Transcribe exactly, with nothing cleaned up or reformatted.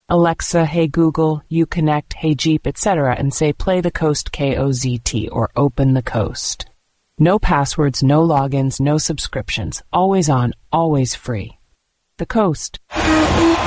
Alexa, hey Google, Uconnect, hey Jeep, et cetera, and say play the Coast K O Z T or open the Coast. No passwords, no logins, no subscriptions. Always on, always free. The Coast.